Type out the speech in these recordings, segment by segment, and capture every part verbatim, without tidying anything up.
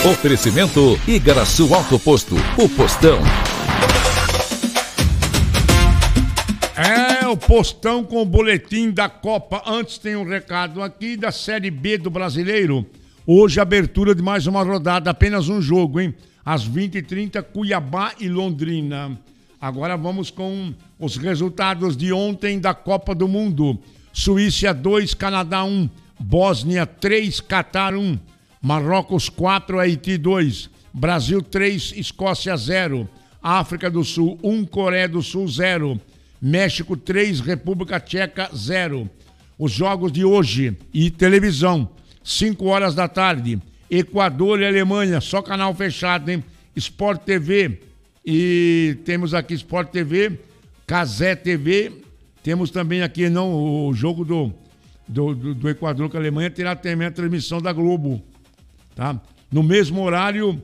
Oferecimento Igaraçu Auto Posto, o Postão. É, o Postão com o boletim da Copa. Antes tem um recado aqui da Série B do Brasileiro. Hoje, abertura de mais uma rodada, apenas um jogo, hein? Às vinte e trinta, Cuiabá e Londrina. Agora vamos com os resultados de ontem da Copa do Mundo. Suíça dois, Canadá um, Bósnia três, Catar um, Marrocos quatro, Haiti dois, Brasil três, Escócia zero, África do Sul um, Coreia do Sul zero, México três, República Tcheca zero. Os jogos de hoje e televisão, cinco horas da tarde, Equador e Alemanha, só canal fechado, hein? Sport T V, e temos aqui Sport T V, Cazé T V, temos também aqui não, o jogo do, do, do, do Equador com a Alemanha terá também a transmissão da Globo, tá? No mesmo horário,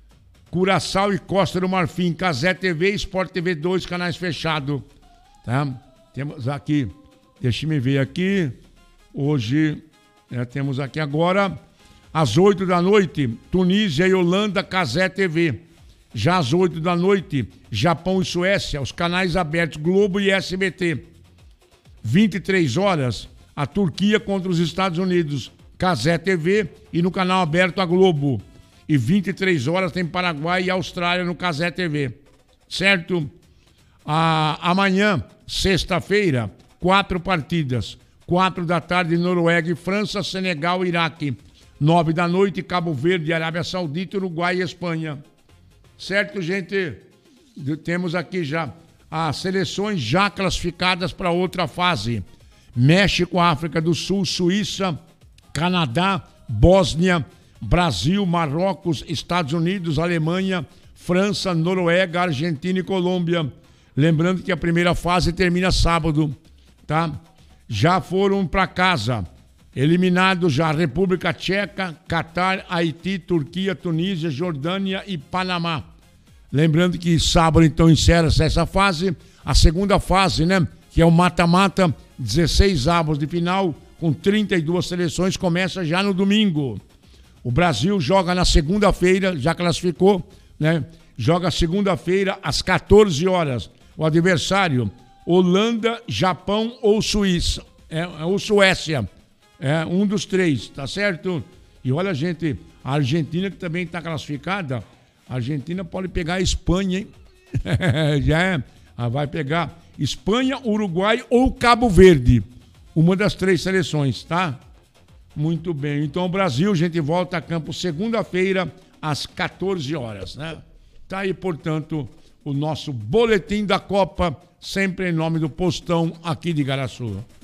Curaçao e Costa do Marfim, Cazé T V, Sport T V dois, canais fechados, tá? Temos aqui, deixa-me ver aqui, hoje é, temos aqui agora, às oito da noite, Tunísia e Holanda, Cazé T V. Já às oito da noite, Japão e Suécia, os canais abertos Globo e S B T. vinte e três horas, a Turquia contra os Estados Unidos, Cazé T V e no canal aberto a Globo. E vinte e três horas tem Paraguai e Austrália no Cazé T V. Certo? Ah, amanhã, sexta-feira, quatro partidas. Quatro da tarde, Noruega e França, Senegal e Iraque. Nove da noite, Cabo Verde, Arábia Saudita, Uruguai e Espanha. Certo, gente? Temos aqui já as seleções já classificadas para outra fase. México, África do Sul, Suíça, Canadá, Bósnia, Brasil, Marrocos, Estados Unidos, Alemanha, França, Noruega, Argentina e Colômbia. Lembrando que a primeira fase termina sábado, tá? Já foram para casa. Eliminados já República Tcheca, Catar, Haiti, Turquia, Tunísia, Jordânia e Panamá. Lembrando que sábado então encerra-se essa fase. A segunda fase, né, que é o mata-mata, dezesseis avos de final, com trinta e duas seleções, começa já no domingo. O Brasil joga na segunda-feira, já classificou, né? Joga segunda-feira às quatorze horas. O adversário, Holanda, Japão ou Suíça, é, ou Suécia. É um dos três, tá certo? E olha, gente, a Argentina que também está classificada, a Argentina pode pegar a Espanha, hein? Já é, vai pegar Espanha, Uruguai ou Cabo Verde. Uma das três seleções, tá? Muito bem. Então o Brasil, a gente volta a campo segunda-feira às quatorze horas, né? Tá aí, portanto, o nosso boletim da Copa, sempre em nome do Postão aqui de Igaraçu.